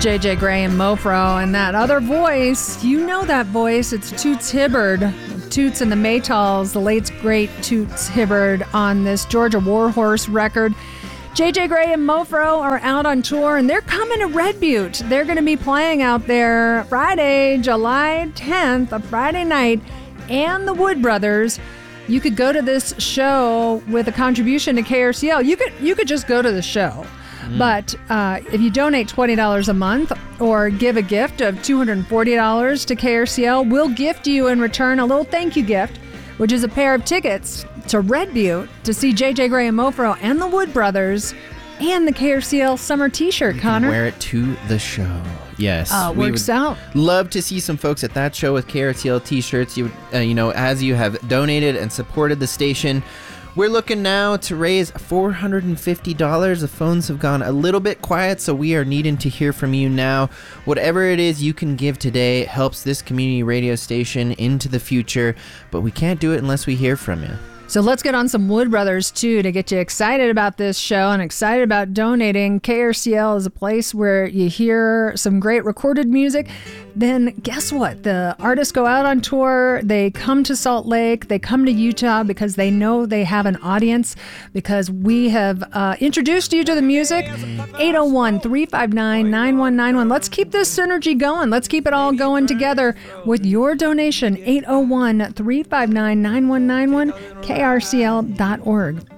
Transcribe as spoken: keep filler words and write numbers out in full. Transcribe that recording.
J J Gray and Mofro, and that other voice, you know that voice, it's Toots Hibbard. Toots and the Maytals, the late great Toots Hibbard on this Georgia Warhorse record. J J Gray and Mofro are out on tour, and they're coming to Red Butte. They're going to be playing out there Friday, July tenth, a Friday night, and the Wood Brothers. You could go to this show with a contribution to K R C L. You could you could just go to the show. Mm. But uh, if you donate twenty dollars a month or give a gift of two hundred forty dollars to K R C L, we'll gift you in return a little thank you gift, which is a pair of tickets to Red Butte to see J J Gray and Mofro and the Wood Brothers and the K R C L summer t-shirt, Connor. Wear it to the show. Yes. Uh, we works would out. Love to see some folks at that show with K R C L t-shirts. You, uh, you know, as you have donated and supported the station. We're looking now to raise four hundred fifty dollars. The phones have gone a little bit quiet, so we are needing to hear from you now. Whatever it is you can give today helps this community radio station into the future, but we can't do it unless we hear from you. So let's get on some Wood Brothers, too, to get you excited about this show and excited about donating. K R C L is a place where you hear some great recorded music. Then guess what? The artists go out on tour. They come to Salt Lake. They come to Utah because they know they have an audience, because we have uh, introduced you to the music. eight oh one, three five nine, nine one nine one. Let's keep this synergy going. Let's keep it all going together with your donation. eight oh one, three five nine, nine one nine one. K R C L dot org.